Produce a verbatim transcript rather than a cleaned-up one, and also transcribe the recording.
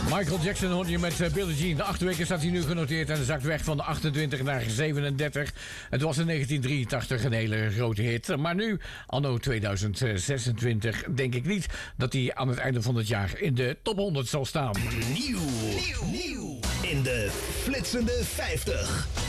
Michael Jackson hoorde je met Billie Jean. De acht weken staat hij nu genoteerd en zakt weg van de achtentwintig naar zevenendertig. Het was in negentien drieëntachtig een hele grote hit. Maar nu, anno tweeduizend zesentwintig, denk ik niet dat hij aan het einde van het jaar in de top honderd zal staan. Nieuw, nieuw, nieuw in de flitsende vijftig.